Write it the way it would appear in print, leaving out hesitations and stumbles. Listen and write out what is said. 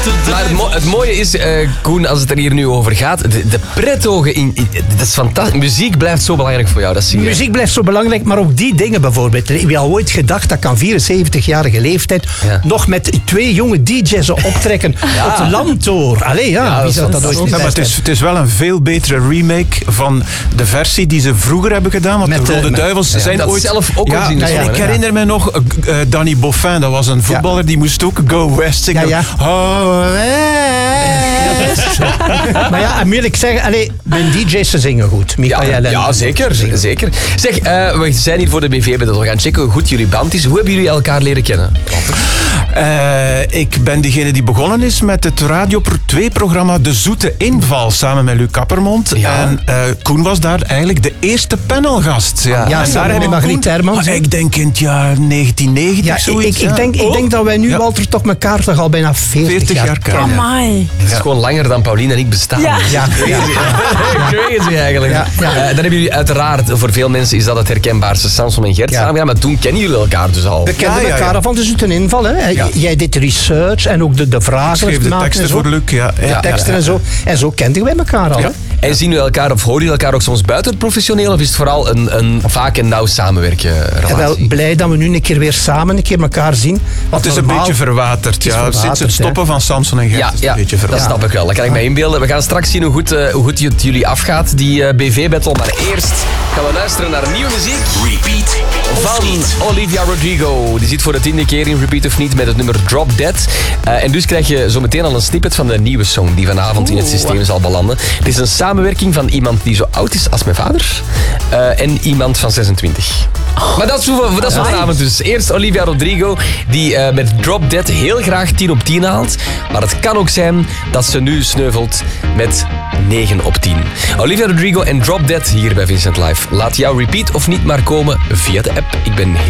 Maar het mooie is, Koen, als het er hier nu over gaat, de prettogen, dat is fantastisch. Muziek blijft zo belangrijk voor jou, dat zie je. Muziek blijft zo belangrijk, maar ook die dingen bijvoorbeeld. Ik heb al ooit gedacht dat ik aan 74-jarige leeftijd nog met 2 jonge DJ's optrekken op het Landtoor. Allee, wie zou dat ooit maar het is wel een veel betere remake van de versie die ze vroeger hebben gedaan. Want de Rode Duivels zijn dat ooit... zelf ook al zien. Ik herinner me nog, Danny Boffin, dat was een voetballer, die moest ook Go West zingen. Maar ja, en moet ik zeggen, mijn DJ's ze zingen goed. Ja, zeker. Zeg, we zijn hier voor de BV, we gaan checken hoe goed jullie band is. Hoe hebben jullie elkaar leren kennen? Ik ben degene die begonnen is met het Radio 2-programma De Zoete Inval, samen met Luc Kappermont. Ja. En Koen was daar eigenlijk de eerste panelgast. Ja, samen met Margriet Hermans. Ik denk in het jaar 1990 zoiets. Ik denk dat wij nu, Walter, toch elkaar toch al bijna 40 jaar kennen. Amai. Het is gewoon langer dan Paulien en ik bestaan. Ja. Crazy eigenlijk. Dan hebben jullie uiteraard, voor veel mensen is dat het herkenbaarste, Samson en Gert samen. Ja, maar toen kennen jullie elkaar dus al. We kenden elkaar al van De Zoete Inval. Hè. Jij deed research en ook de vragen. Schreef de teksten voor Luc. De teksten en zo. En zo kenden wij elkaar al. Hè. En zien jullie elkaar of horen jullie elkaar ook soms buiten het professioneel? Of is het vooral vaak een nauw samenwerken relatie? Wel blij dat we nu een keer weer samen elkaar zien. Het is een beetje verwaterd. Sinds het stoppen van Samson en Gert is het een beetje verwaterd. Dat snap ik wel. Dat kan ik me inbeelden. We gaan straks zien hoe goed het jullie afgaat, die BV-battle. Maar eerst gaan we luisteren naar nieuwe muziek. Repeat van Olivia Rodrigo. Die zit voor de 10e keer in Repeat of Niet met het nummer Drop Dead. En dus krijg je zo meteen al een snippet van de nieuwe song die vanavond in het systeem zal belanden. Het is een samenwerking van iemand die zo oud is als mijn vader en iemand van 26. Maar dat is vanavond dus. Eerst Olivia Rodrigo, die met Drop Dead heel graag 10 op 10 haalt. Maar het kan ook zijn dat ze nu sneuvelt met 9 op 10. Olivia Rodrigo en Drop Dead hier bij Vincent Live. Laat jouw Repeat of Niet maar komen via de app. Ik ben heel